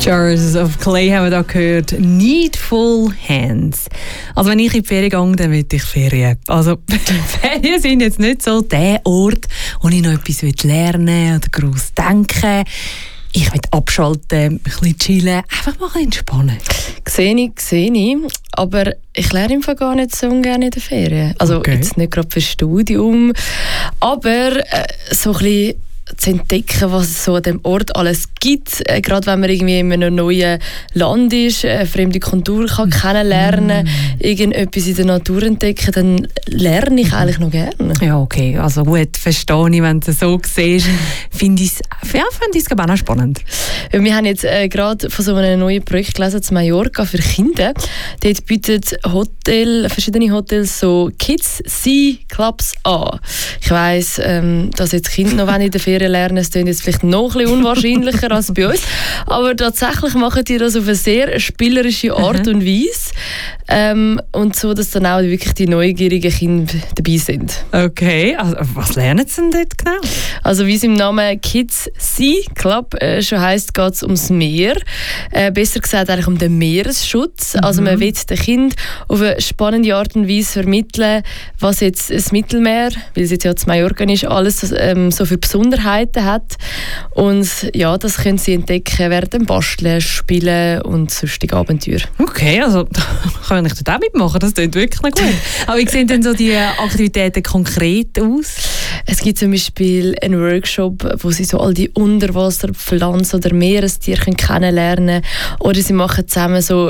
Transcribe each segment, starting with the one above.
Jars of Clay haben wir da gehört. Needful Hands. Also wenn ich in die Ferien gehe, dann will ich Ferien. Also Ferien sind jetzt nicht so der Ort, wo ich noch etwas lernen will oder gross denken. Ich will abschalten, ein bisschen chillen, einfach mal entspannen. Sehe ich. Aber ich lerne im Fall gar nicht so gerne in den Ferien. Also jetzt nicht gerade fürs Studium, aber so ein bisschen zu entdecken, was es so an dem Ort alles gibt. Gerade wenn man irgendwie in einem neuen Land ist, eine fremde Kultur kann kennenlernen, irgendetwas in der Natur entdecken, dann lerne ich eigentlich noch gerne. Ja, okay. Also gut, verstehe ich, wenn du es so siehst. Finde ich es auch noch spannend. Wir haben jetzt gerade von so einem neuen Projekt gelesen, zu Mallorca für Kinder. Dort bietet verschiedene Hotels so Kids-Sea-Clubs an. Ich weiss, dass jetzt Kinder noch in der Ferien lernen, es klingt jetzt vielleicht noch ein bisschen unwahrscheinlicher als bei uns, aber tatsächlich machen die das auf eine sehr spielerische Art und Weise und so, dass dann auch wirklich die neugierigen Kinder dabei sind. Okay, also was lernen sie denn dort genau? Also wie es im Namen Kids Sea Club schon heisst, geht es ums Meer. Besser gesagt eigentlich um den Meeresschutz. Also man will den Kindern auf eine spannende Art und Weise vermitteln, was jetzt das Mittelmeer, weil es jetzt ja zu Mallorca ist, alles so für Besonderheiten hat. Und ja, das können sie entdecken während dem Basteln, Spielen und sonstigen Abenteuer. Okay, also kann ich dort auch mitmachen, das klingt wirklich noch gut. Aber wie sehen denn so die Aktivitäten konkret aus? Es gibt zum Beispiel einen Workshop, wo sie so all die Unterwasserpflanzen oder Meerestiere kennenlernen können. Oder sie machen zusammen so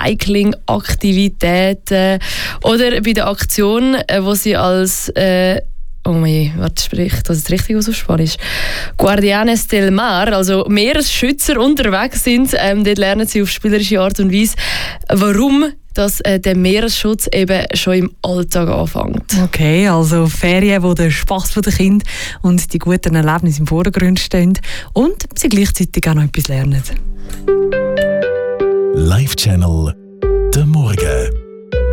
Recycling-Aktivitäten. Oder bei der Aktion, wo sie als oh mein, was spricht das jetzt richtig aus auf Spanisch? Guardianes del Mar, also Meeresschützer unterwegs sind. Dort lernen sie auf spielerische Art und Weise, warum der Meeresschutz eben schon im Alltag anfängt. Okay, also Ferien, wo der Spass der Kinder und die guten Erlebnisse im Vordergrund stehen und sie gleichzeitig auch noch etwas lernen. Live Channel, der Morgen.